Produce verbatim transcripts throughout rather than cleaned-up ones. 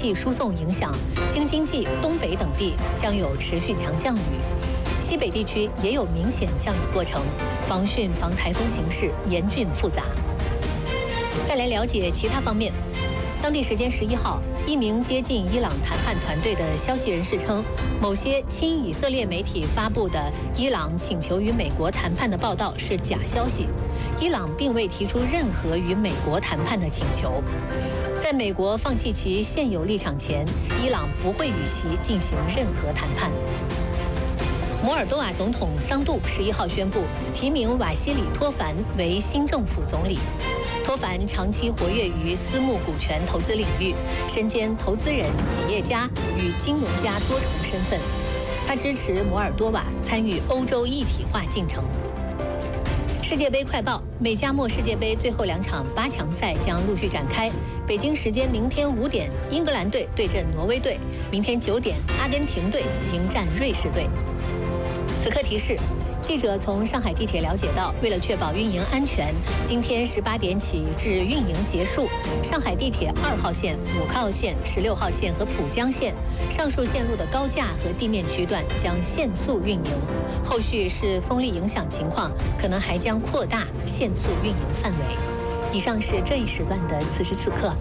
系输送影响，京津冀、东北等地将有持续强降雨，西北地区也有明显降雨过程，防汛防台风形势严峻复杂。再来了解其他方面。当地时间十一号，一名接近伊朗谈判团队的消息人士称，某些亲以色列媒体发布的伊朗请求与美国谈判的报道是假消息，伊朗并未提出任何与美国谈判的请求。在美国放弃其现有立场前，伊朗不会与其进行任何谈判。摩尔多瓦总统桑杜十一号宣布提名瓦西里托凡为新政府总理。托凡长期活跃于私募股权投资领域，身兼投资人、企业家与金融家多重身份。他支持摩尔多瓦参与欧洲一体化进程。世界杯快报：美加墨世界杯最后两场八强赛将陆续展开。北京时间明天五点，英格兰队对阵挪威队；明天九点，阿根廷队迎战瑞士队。此刻提示。记者从上海地铁了解到，为了确保运营安全，今天十八点起至运营结束，上海地铁二号线、五号线、十六号线和浦江线上述线路的高架和地面区段将限速运营。后续视风力影响情况，可能还将扩大限速运营范围。以上是这一时段的此时此刻。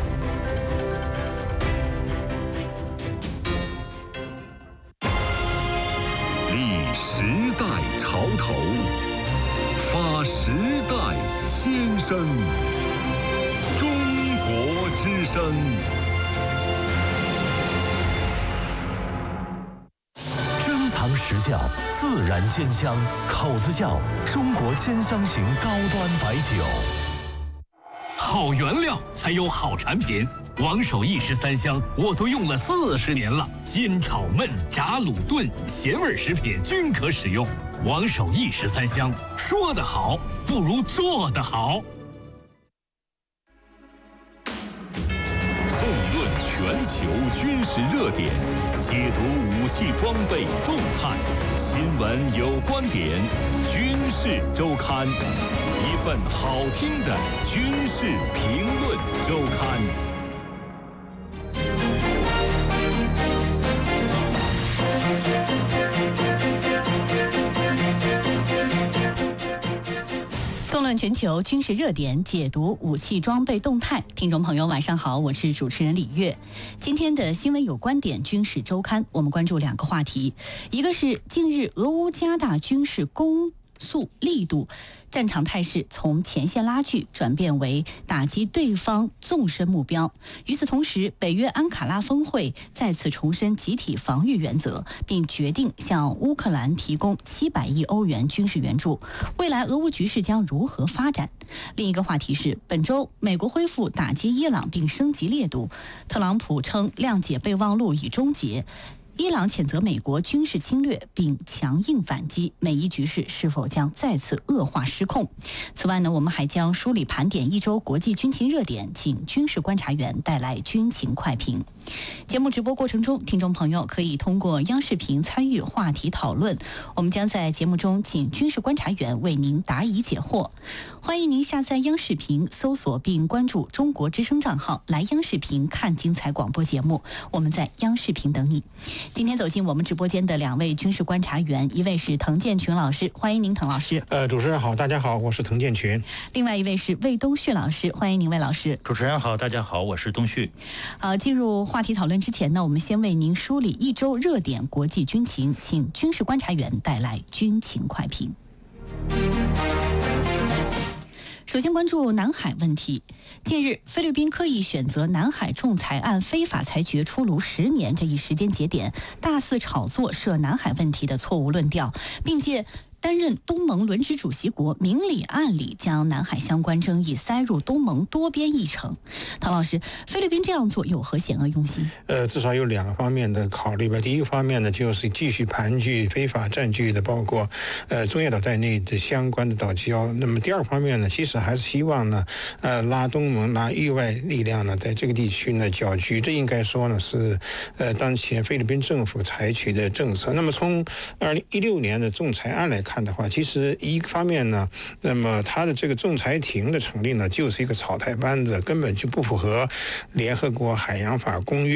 时代潮头，发时代先声。中国之声。珍藏实窖，自然鲜香，口子窖中国兼香型高端白酒。好原料才有好产品。王守义十三香，我都用了四十年了，煎、炒、焖、炸、卤、炖，咸味食品均可使用。王守义十三香，说得好，不如做得好。纵论全球军事热点，解读武器装备动态，新闻有观点，军事周刊，一份好听的军事评论周刊。 纵论全球军事热点，解读武器装备动态。听众朋友晚上好，我是主持人李月。今天的新闻有观点军事周刊，我们关注两个话题，一个是近日俄乌加大军事攻速力度，战场态势从前线拉锯转变为打击对方纵深目标。与此同时，北约安卡拉峰会再次重申集体防御原则，并决定向乌克兰提供七百亿欧元军事援助。未来俄乌局势将如何发展？另一个话题是，本周美国恢复打击伊朗并升级烈度，特朗普称谅解备忘录已终结。伊朗谴责美国军事侵略并强硬反击，美伊局势是否将再次恶化失控？此外呢，我们还将梳理盘点一周国际军情热点，请军事观察员带来军情快评。节目直播过程中，听众朋友可以通过央视频参与话题讨论，我们将在节目中请军事观察员为您答疑解惑。欢迎您下载央视频，搜索并关注中国之声账号，来央视频看精彩广播节目。我们在央视频等你。今天走进我们直播间的两位军事观察员，一位是滕建群老师，欢迎您，滕老师。 呃，主持人好，大家好，我是滕建群。 另外一位是魏东旭老师，欢迎您，魏老师。 主持人好，大家好，我是东旭。 好，进入话题讨论之前呢，我们先为您梳理一周热点国际军情，请军事观察员带来军情快评。首先关注南海问题。近日，菲律宾刻意选择南海仲裁案非法裁决出炉十年这一时间节点，大肆炒作涉南海问题的错误论调，并借担任东盟轮值主席国，明里暗里将南海相关争议塞入东盟多边议程。唐老师，菲律宾这样做有何险恶用心？ 呃，至少有两个方面的考虑吧。第一个方面呢，就是继续盘踞非法占据的，包括呃中业岛在内的相关的岛礁。那么第二个方面呢，其实还是希望呢，呃，拉东盟、拉域外力量呢，在这个地区呢搅局。这应该说呢是呃当前菲律宾政府采取的政策。那么从二零一六年的仲裁案来看的话，其实一个方面呢，那么它的这个仲裁庭的成立呢，就是一个草台班子，根本就不符合联合国海洋法公约